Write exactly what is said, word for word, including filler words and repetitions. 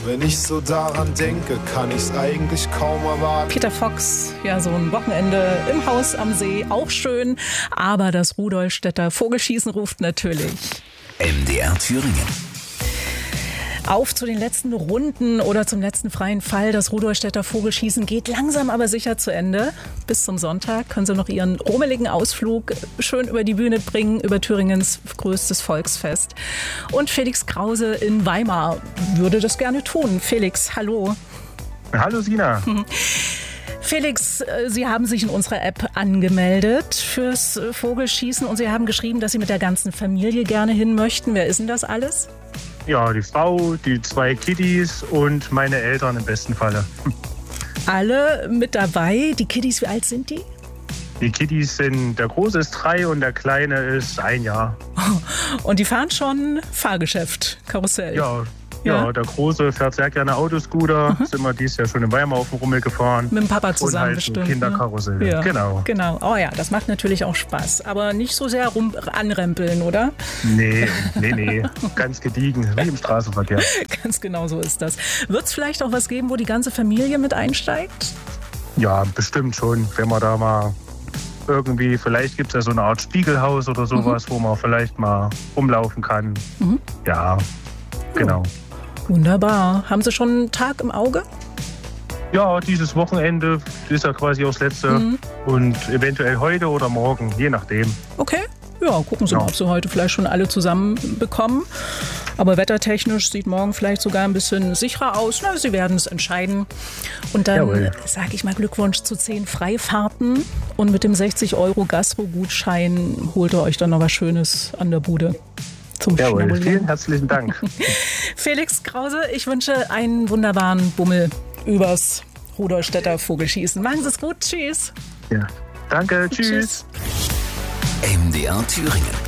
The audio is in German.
Wenn ich so daran denke, kann ich's eigentlich kaum erwarten. Peter Fox, ja, so ein Wochenende im Haus am See, auch schön. Aber das Rudolstädter Vogelschießen ruft natürlich. M D R Thüringen. Auf zu den letzten Runden oder zum letzten freien Fall. Das Rudolstädter Vogelschießen geht langsam aber sicher zu Ende. Bis zum Sonntag können Sie noch Ihren rummeligen Ausflug schön über die Bühne bringen, über Thüringens größtes Volksfest. Und Felix Krause in Weimar würde das gerne tun. Felix, hallo. Hallo Sina. Felix, Sie haben sich in unserer App angemeldet fürs Vogelschießen und Sie haben geschrieben, dass Sie mit der ganzen Familie gerne hin möchten. Wer ist denn das alles? Ja, die Frau, die zwei Kiddies und meine Eltern im besten Falle. Alle mit dabei. Die Kiddies, wie alt sind die? Die Kiddies sind, der Große ist drei und der Kleine ist ein Jahr. Und die fahren schon Fahrgeschäft, Karussell? Ja. Ja, Ja. der Große fährt sehr gerne Autoscooter. Mhm. Sind wir dieses Jahr schon in Weimar auf dem Rummel gefahren. Mit dem Papa zusammen und halt bestimmt. So Kinderkarussell. Ne? Ja. Genau. Genau. Oh ja, das macht natürlich auch Spaß. Aber nicht so sehr rum anrempeln, oder? Nee, nee, nee. Ganz gediegen, wie im Straßenverkehr. Ganz genau so ist das. Wird es vielleicht auch was geben, wo die ganze Familie mit einsteigt? Ja, bestimmt schon. Wenn man da mal irgendwie, vielleicht gibt es ja so eine Art Spiegelhaus oder sowas, mhm. wo man vielleicht mal rumlaufen kann. Mhm. Ja, genau. Wunderbar. Haben Sie schon einen Tag im Auge? Ja, dieses Wochenende ist ja quasi auch das letzte. Mhm. Und eventuell heute oder morgen, je nachdem. Okay. Ja, gucken Sie Ja. mal, ob Sie heute vielleicht schon alle zusammen bekommen. Aber wettertechnisch sieht morgen vielleicht sogar ein bisschen sicherer aus. Na, Sie werden es entscheiden. Und dann sage ich mal Glückwunsch zu zehn Freifahrten. Und mit dem sechzig Euro Gastro-Gutschein holt ihr euch dann noch was Schönes an der Bude. Zum Jawohl, vielen herzlichen Dank. Felix Krause, ich wünsche einen wunderbaren Bummel übers Rudolstädter Vogelschießen. Machen Sie es gut. Tschüss. Ja, danke. Tschüss. Tschüss. M D R Thüringen.